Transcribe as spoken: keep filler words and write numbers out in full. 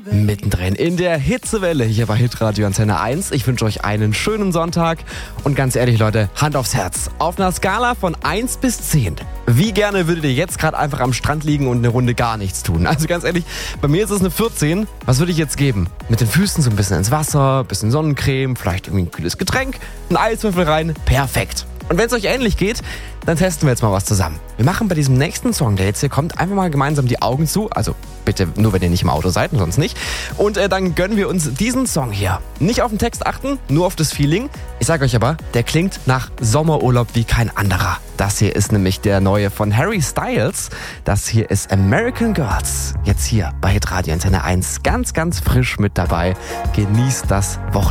Mittendrin in der Hitzewelle hier bei Hitradio Antenne eins. Ich wünsche euch einen schönen Sonntag und ganz ehrlich Leute, Hand aufs Herz. Auf einer Skala von eins bis zehn, wie gerne würdet ihr jetzt gerade einfach am Strand liegen und eine Runde gar nichts tun? Also ganz ehrlich, bei mir ist es eine vierzehn. Was würde ich jetzt geben? Mit den Füßen so ein bisschen ins Wasser, bisschen Sonnencreme, vielleicht irgendwie ein kühles Getränk, ein Eiswürfel rein, perfekt. Und wenn es euch ähnlich geht, dann testen wir jetzt mal was zusammen. Wir machen bei diesem nächsten Song, der jetzt hier kommt, einfach mal gemeinsam die Augen zu. Also bitte nur, wenn ihr nicht im Auto seid und sonst nicht. Und äh, dann gönnen wir uns diesen Song hier. Nicht auf den Text achten, nur auf das Feeling. Ich sage euch aber, der klingt nach Sommerurlaub wie kein anderer. Das hier ist nämlich der neue von Harry Styles. Das hier ist American Girls. Jetzt hier bei Hitradio Antenne eins. Ganz, ganz frisch mit dabei. Genießt das Wochenende.